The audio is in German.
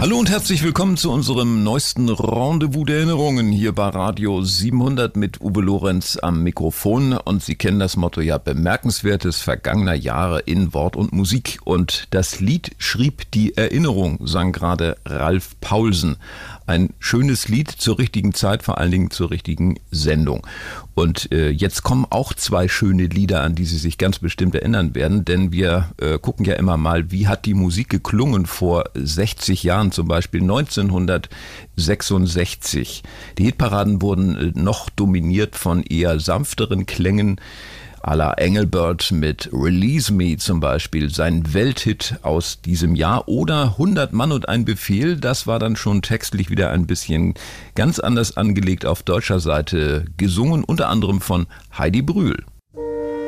Hallo und herzlich willkommen zu unserem neuesten Rendezvous der Erinnerungen hier bei Radio 700 mit Uwe Lorenz am Mikrofon. Und Sie kennen das Motto ja, Bemerkenswertes vergangener Jahre in Wort und Musik. Und das Lied schrieb die Erinnerung, sang gerade Ralf Paulsen. Ein schönes Lied zur richtigen Zeit, vor allen Dingen zur richtigen Sendung. Und jetzt kommen auch zwei schöne Lieder, an die Sie sich ganz bestimmt erinnern werden, denn wir gucken ja immer mal, wie hat die Musik geklungen vor 60 Jahren, zum Beispiel 1966. Die Hitparaden wurden noch dominiert von eher sanfteren Klängen, à la Engelbert mit Release Me zum Beispiel, sein Welthit aus diesem Jahr, oder 100 Mann und ein Befehl, das war dann schon textlich wieder ein bisschen ganz anders angelegt auf deutscher Seite, gesungen unter anderem von Heidi Brühl.